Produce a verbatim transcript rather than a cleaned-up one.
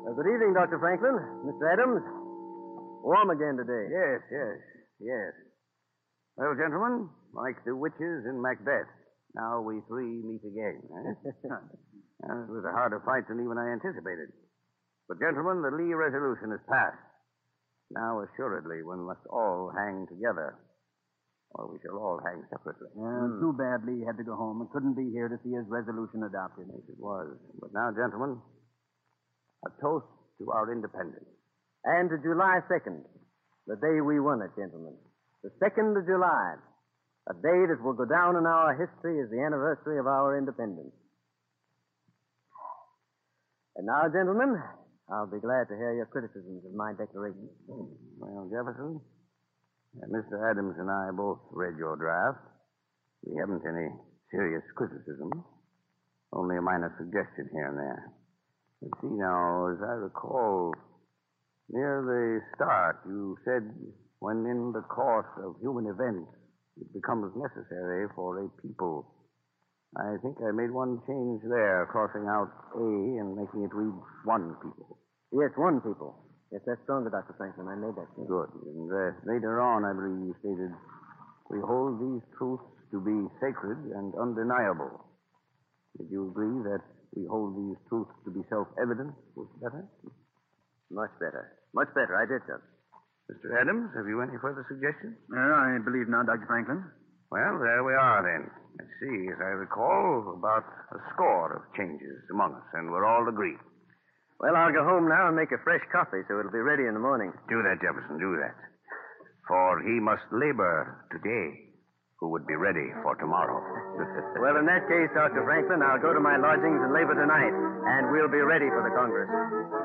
Uh, good evening, Doctor Franklin. Mister Adams. Warm again today. Yes, yes, yes. Well, gentlemen, like the witches in Macbeth, now we three meet again. Eh? uh, it was a harder fight than even I anticipated. But, gentlemen, the Lee resolution is passed. Now, assuredly, one must all hang together, or we shall all hang separately. Yeah, hmm. Too bad Lee had to go home and couldn't be here to see his resolution adopted. Yes, it was. But now, gentlemen, a toast to our independence. And to July second, the day we won it, gentlemen. The second of July, a day that will go down in our history as the anniversary of our independence. And now, gentlemen, I'll be glad to hear your criticisms of my declaration. Well, Jefferson, uh, Mister Adams and I both read your draft. We haven't any serious criticism, only a minor suggestion here and there. Let's see now, as I recall, near the start, you said when in the course of human events it becomes necessary for a people. I think I made one change there, crossing out A and making it read one people. Yes, one people. Yes, that's stronger, Doctor Franklin. I made that change. Good. And uh, later on, I believe you stated, we hold these truths to be sacred and undeniable. Did you agree that we hold these truths to be self-evident was better? Much better. Much better. I did, sir. Mister Adams, have you any further suggestions? Uh, I believe not, Doctor Franklin. Well, there we are, then. Let's see. As I recall, about a score of changes among us, and we're all agreed. Well, I'll go home now and make a fresh coffee so it'll be ready in the morning. Do that, Jefferson, do that. For he must labor today who would be ready for tomorrow. Well, in that case, Doctor Franklin, I'll go to my lodgings and labor tonight, and we'll be ready for the Congress.